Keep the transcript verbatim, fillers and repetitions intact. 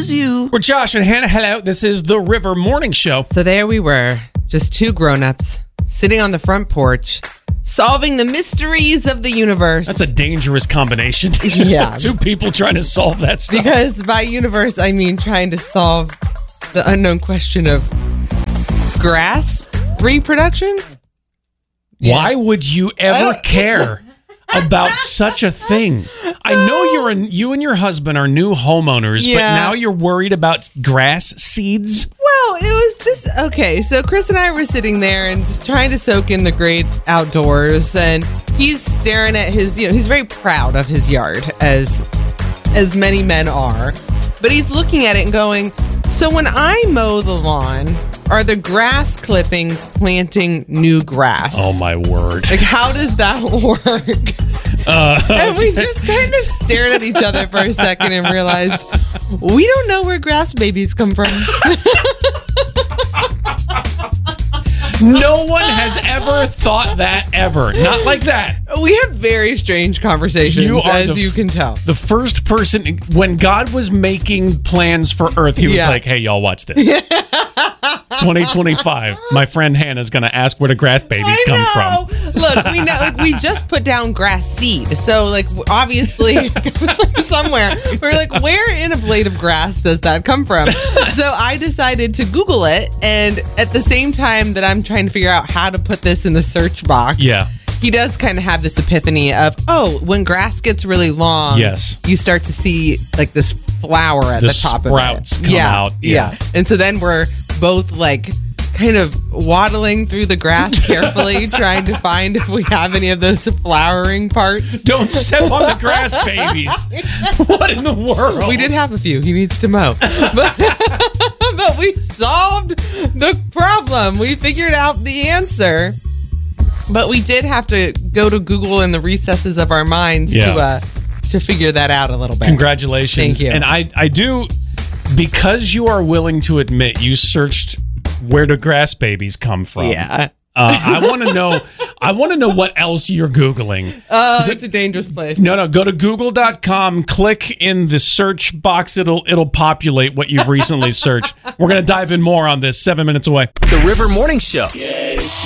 choose you. We're Josh and Hannah. Hello. This is the River Morning Show. So there we were, just two grown-ups sitting on the front porch, solving the mysteries of the universe. That's a dangerous combination. Yeah. Two people trying to solve that stuff. Because by universe, I mean trying to solve the unknown question of grass reproduction. Why would you ever care about such a thing? I know you're an, you and your husband are new homeowners, Yeah. but now you're worried about grass seeds? Well, it was just, okay, so Chris and I were sitting there and just trying to soak in the great outdoors, and he's staring at his, you know, he's very proud of his yard, as as many men are, but he's looking at it and going, so when I mow the lawn, are the grass clippings planting new grass? Oh, my word. Like, how does that work? Uh, And we just kind of stared at each other for a second and realized we don't know where grass babies come from. No one has ever thought that ever. Not like that. We have very strange conversations, You are as the you f- can tell. The first person, when God was making plans for Earth, he was Yeah. like, hey, y'all, watch this. twenty twenty-five, my friend Hannah's going to ask where the grass babies I come know. from. Look, we know, like, we just put down grass seed, so like obviously it comes from somewhere. We're like, where in a blade of grass does that come from? So I decided to Google it, and at the same time that I'm trying to figure out how to put this in the search box, Yeah. he does kind of have this epiphany of, oh, when grass gets really long, Yes. you start to see like this flower at The the, top sprouts of it. come yeah, out, yeah. yeah. And so then we're both like kind of waddling through the grass carefully, trying to find if we have any of those flowering parts. Don't step on the grass babies. What in the world? We did have a few. He needs to mow. But, but we solved the problem. We figured out the answer. But we did have to go to Google in the recesses of our minds Yeah. to uh, to figure that out a little bit. Congratulations. Thank you. And I, I do, because you are willing to admit you searched where do grass babies come from. Yeah. Uh, I want to know. I want to know what else you're Googling. Oh, Is it's it- a dangerous place. No, no. Go to google dot com. Click in the search box. It'll it'll populate what you've recently searched. We're gonna dive in more on this. Seven minutes away. The River Morning Show.